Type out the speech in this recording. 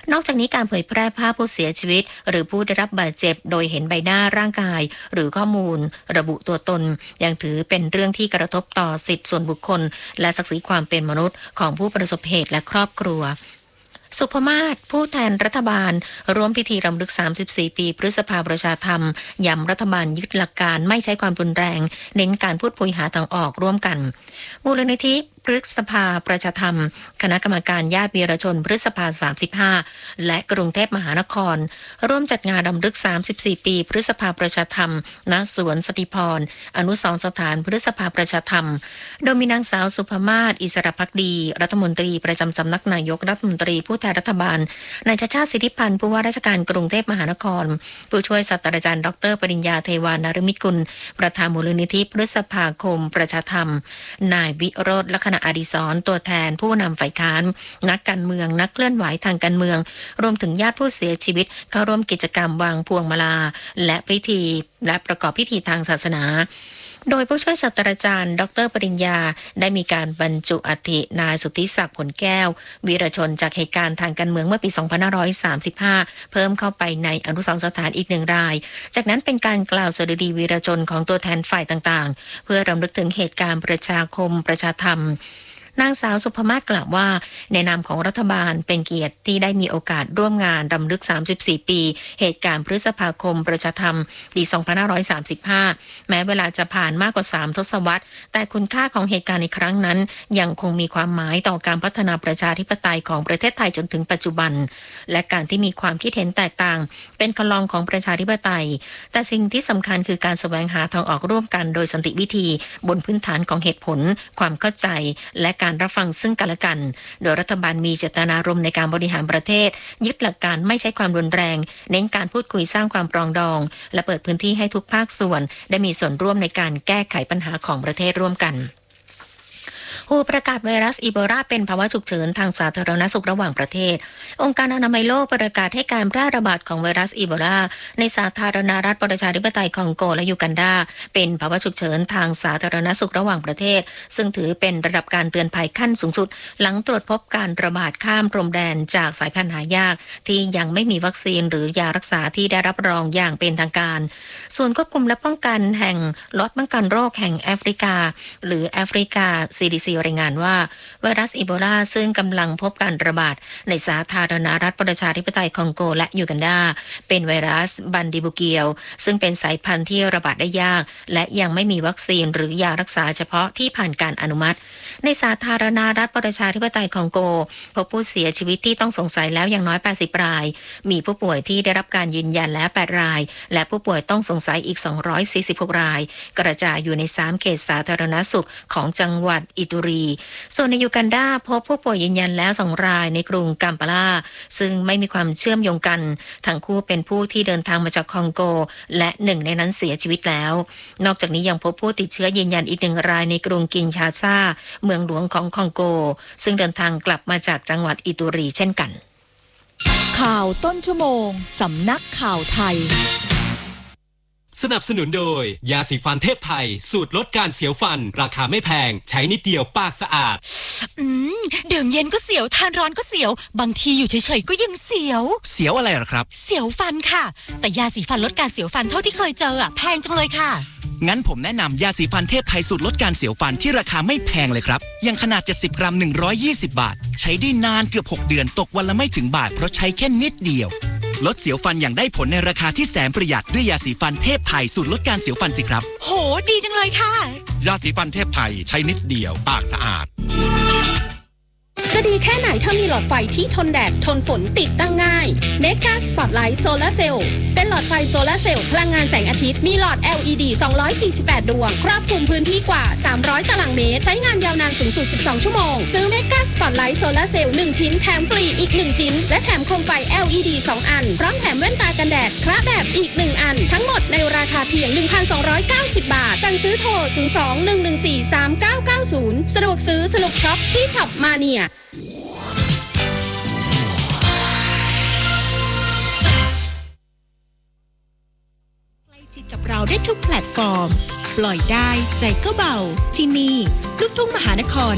นอกจากนี้การเผยแพร่ภาพผู้เสียชีวิตหรือผู้ได้รับบาดเจ็บโดยเห็นใบหน้าร่างกายหรือข้อมูลระบุตัวตนยังถือเป็นเรื่องที่กระทบต่อสิทธิส่วนบุคคลและศักดิ์ศรีความเป็นมนุษย์ของผู้ประสบเหตุและครอบครัวสุภมาศผู้แทนรัฐบาลร่วมพิธีรำลึก34ปีพฤษภาประชาธรรมย้ำรัฐบาลยึดหลักการไม่ใช้ความรุนแรงเน้นการพูดคุยหาทางออกร่วมกันมูลนิธิพฤษภาประชาธรรมคณะกรรมการญาติวีรชนพฤษภา35และกรุงเทพมหานครร่วมจัดงานรำลึก34ปีพฤษภาประชาธรรมณสวนสติพรอนุสรณ์สถานพฤษภาประชาธรรมโดยมีนางสาวสุภมาศอิสระภักดีรัฐมนตรีประจำสำนักนายกรัฐมนตรีผู้แทนรัฐบาลนายชาติชาติสิทธิพันธ์ผู้ว่าราชการกรุงเทพมหานครผู้ช่วยศาสตราจารย์ดร.ปริญญาเทวานฤมิตกุลประธานมูลนิธิพฤษภาคมประชาธรรมนายวิโรจน์ลักษณะอดิศรตัวแทนผู้นำฝ่ายค้านนักการเมืองนักเคลื่อนไหวทางการเมืองรวมถึงญาติผู้เสียชีวิตเข้าร่วมกิจกรรมวางพวงมาลาและประกอบพิธีทางศาสนาโดยผู้ช่วยศาสตราจารย์ดร.ปริญญาได้มีการบรรจุอัฐินายสุทธิศักดิ์ผลแก้ววีรชนจากเหตุการณ์ทางการเมืองเมื่อปี 2535 เพิ่มเข้าไปในอนุสรณ์สถานอีก1 รายจากนั้นเป็นการกล่าวสดุดีวีรชนของตัวแทนฝ่ายต่างๆเพื่อรำลึกถึงเหตุการณ์ประชาคมประชาธรรมนางสาวสุภมาศกล่าวว่าในนามของรัฐบาลเป็นเกียรติที่ได้มีโอกาสร่วมงานรำลึก34ปีเหตุการณ์พฤษภาคมประชาธรรมปี 2535 แม้เวลาจะผ่านมากกว่า3 ทศวรรษแต่คุณค่าของเหตุการณ์ในครั้งนั้นยังคงมีความหมายต่อการพัฒนาประชาธิปไตยของประเทศไทยจนถึงปัจจุบันและการที่มีความคิดเห็นแตกต่างเป็นคันลองของประชาธิปไตยแต่สิ่งที่สำคัญคือการแสวงหาทางออกร่วมกันโดยสันติวิธีบนพื้นฐานของเหตุผลความเข้าใจและการรับฟังซึ่งกันและกันโดยรัฐบาลมีเจตนารมณ์ในการบริหารประเทศยึดหลักการไม่ใช้ความรุนแรงเน้นการพูดคุยสร้างความปรองดองและเปิดพื้นที่ให้ทุกภาคส่วนได้มีส่วนร่วมในการแก้ไขปัญหาของประเทศร่วมกันผู้ประกาศไวรัสอีโบลาเป็นภาวะฉุกเฉินทางสาธารณสุขระหว่างประเทศองค์การอนามัยโลกประกาศให้การแพร่ระบาดของไวรัสอีโบลาในสาธารณรัฐประชาธิปไตยคองโกและยูกันดาเป็นภาวะฉุกเฉินทางสาธารณสุขระหว่างประเทศซึ่งถือเป็นระดับการเตือนภัยขั้นสูงสุดหลังตรวจพบการระบาดข้ามพรมแดนจากสายพันธุ์หายากที่ยังไม่มีวัคซีนหรือยารักษาที่ได้รับรองอย่างเป็นทางการส่วนควบคุมและป้องกันแห่งลดป้องกันโรคแห่งแอฟริกาหรือแอฟริกา CDCรายงานว่าไวรัสอีโบลาซึ่งกำลังพบการระบาดในสาธารณรัฐประชาธิปไตยคองโกและยูกันดาเป็นไวรัสบันดิบุเกียวซึ่งเป็นสายพันธุ์ที่ระบาดได้ยากและยังไม่มีวัคซีนหรือยารักษาเฉพาะที่ผ่านการอนุมัติในสาธารณรัฐประชาธิปไตยคองโกพบผู้เสียชีวิตที่ต้องสงสัยแล้วอย่างน้อย80 รายมีผู้ป่วยที่ได้รับการยืนยันแล้ว8 รายและผู้ป่วยต้องสงสัยอีก246 รายกระจายอยู่ใน3 เขตสาธารณสุขของจังหวัดอิตุรีส่วนในยูกันดาพบผู้ป่วยยืนยันแล้ว2 รายในกรุงกัมปาลาซึ่งไม่มีความเชื่อมโยงกันทั้งคู่เป็นผู้ที่เดินทางมาจากคองโกและ1 ในนั้นเสียชีวิตแล้วนอกจากนี้ยังพบผู้ติดเชื้อยืนยันอีก1 รายในกรุงกินชาซาเมืองหลวงของคองโกซึ่งเดินทางกลับมาจากจังหวัดอิตุรีเช่นกันข่าวต้นชั่วโมงสำนักข่าวไทยสนับสนุนโดยยาสีฟันเทพไทยสูตรลดการเสียวฟันราคาไม่แพงใช้นิดเดียวปากสะอาดดื่มเย็นก็เสียวทานร้อนก็เสียวบางทีอยู่เฉยๆก็ยังเสียวอะไรหรอครับเสียวฟันค่ะแต่ยาสีฟันลดการเสียวฟันเท่าที่เคยเจอแพงจังเลยค่ะงั้นผมแนะนำยาสีฟันเทพไทยสูตรลดการเสียวฟันที่ราคาไม่แพงเลยครับยังขนาด70 กรัม120 บาทใช้ได้นานเกือบ6 เดือนตกวันละไม่ถึงบาทเพราะใช้แค่นิดเดียวลดเสียวฟันอย่างได้ผลในราคาที่แสนประหยัดด้วยยาสีฟันเทพไทยสูตรลดการเสียวฟันสิครับโหดีจังเลยค่ะยาสีฟันเทพไทยใช้นิดเดียวปากสะอาดจะดีแค่ไหนถ้ามีหลอดไฟที่ทนแดดทนฝนติดตั้งง่าย Mega Spotlight Solar Cell เป็นหลอดไฟโซลาร์เซลล์พลังงานแสงอาทิตย์มีหลอด LED 248 ดวงครอบคลุมพื้นที่กว่า300 ตารางเมตรใช้งานยาวนานสูงสุด12 ชั่วโมงซื้อ Mega Spotlight Solar Cell 1 ชิ้นแถมฟรีอีก1 ชิ้นและแถมโคมไฟ LED 2 อันพร้อมแถมแว่นตากันแดดคระแบบอีก1 อันทั้งหมดในราคาเพียง 1,290 บาทสั่งซื้อโทร 02-114-3990 สะดวกซื้อสนุกช็อปที่ช็อปมาเนียจิตกับเราได้ทุกแพลตฟอร์มปล่อยได้ใจก็เบาที่นี่ลูกทุ่งมหานคร